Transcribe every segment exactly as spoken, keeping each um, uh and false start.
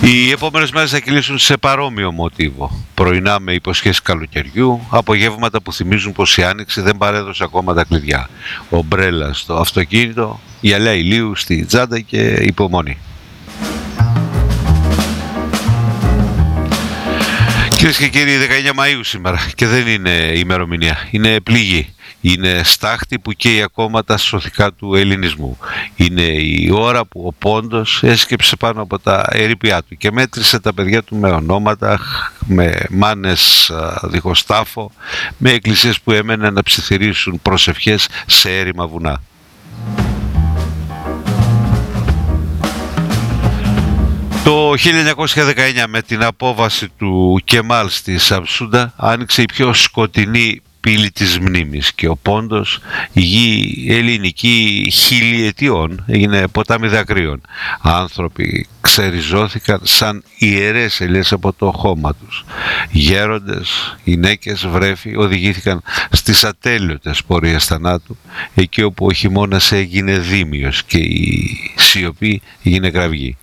Οι επόμενες μέρες θα κυλήσουν σε παρόμοιο μοτίβο. Πρωινά με υποσχέσεις καλοκαιριού, απογεύματα που θυμίζουν πως η Άνοιξη δεν παρέδωσε ακόμα τα κλειδιά. Ομπρέλα στο αυτοκίνητο, γυαλιά ηλίου στη τσάντα και υπομονή. Κυρίες και κύριοι, δεκαεννιά Μαΐου σήμερα και δεν είναι ημερομηνία, είναι πληγή. Είναι στάχτη που καίει ακόμα τα σωθικά του ελληνισμού. Είναι η ώρα που ο Πόντος έσκεψε πάνω από τα ερείπια του και μέτρησε τα παιδιά του με ονόματα, με μάνες δίχως τάφο, με εκκλησίες που έμεναν να ψιθυρίσουν προσευχές σε έρημα βουνά. Το χίλια εννιακόσια δεκαεννιά, με την απόβαση του Κεμάλ στη Σαμσούντα, άνοιξε η πιο σκοτεινή πύλη της μνήμης και ο Πόντος, η γη ελληνική χιλιετιών, έγινε ποτάμι δακρύων. Άνθρωποι ξεριζώθηκαν σαν ιερές ελιές από το χώμα τους. Γέροντες, γυναίκες, βρέφη οδηγήθηκαν στις ατέλειωτες πορείες θανάτου, εκεί όπου ο χειμώνας έγινε δίμιος και η σιωπή έγινε κραυγή.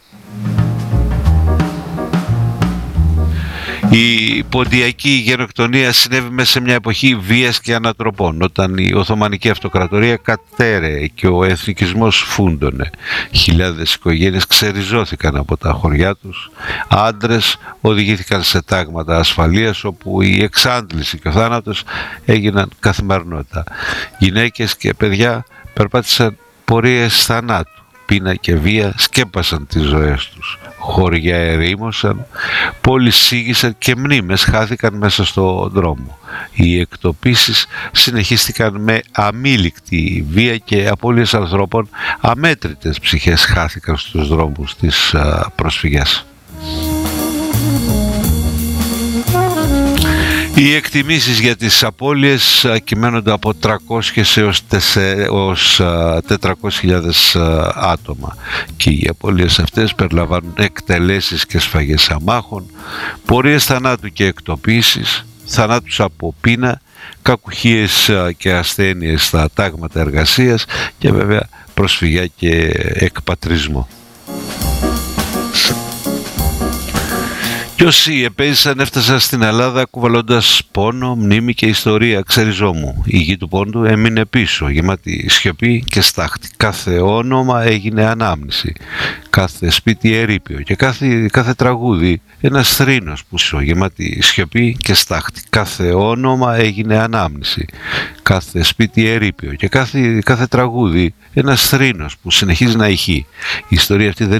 Η ποντιακή γενοκτονία συνέβη μέσα σε μια εποχή βίας και ανατροπών, όταν η Οθωμανική Αυτοκρατορία κατέρεε και ο εθνικισμός φούντωνε. Χιλιάδες οικογένειες ξεριζώθηκαν από τα χωριά τους, άντρες οδηγήθηκαν σε τάγματα ασφαλείας όπου η εξάντληση και ο θάνατος έγιναν καθημερινότητα. Γυναίκες και παιδιά περπάτησαν πορείες θανάτου. Πείνα και βία σκέπασαν τις ζωές τους. Χωριά ερήμωσαν, πόλεις σίγησαν και μνήμες χάθηκαν μέσα στο δρόμο. Οι εκτοπίσεις συνεχίστηκαν με αμήλικτη βία και απώλειες ανθρώπων. Αμέτρητες ψυχές χάθηκαν στους δρόμους της προσφυγιάς. Οι εκτιμήσεις για τις απώλειες κυμαίνονται από τριακόσιες έως τετρακόσιες χιλιάδες άτομα και οι απώλειες αυτές περιλαμβάνουν εκτελέσεις και σφαγές αμάχων, πορείες θανάτου και εκτοπίσεις, θανάτους από πείνα, κακουχίες και ασθένειες στα τάγματα εργασίας και βέβαια προσφυγιά και εκπατρισμό. Κι όσοι επέζησαν έφτασαν στην Ελλάδα κουβαλώντας πόνο, μνήμη και ιστορία. Ξεριζόμου. Η γη του Πόντου έμεινε πίσω, γεμάτη σιωπή και στάχτη. Κάθε όνομα έγινε ανάμνηση. Κάθε σπίτι ερείπιο και κάθε, κάθε τραγούδι ένας θρήνος που σου γεμάτη σιωπή και στάχτη. Κάθε όνομα έγινε ανάμνηση. Κάθε σπίτι ερείπιο και κάθε, κάθε τραγούδι ένας θρήνος που συνεχίζει να ηχεί. Η ιστορία αυτή δεν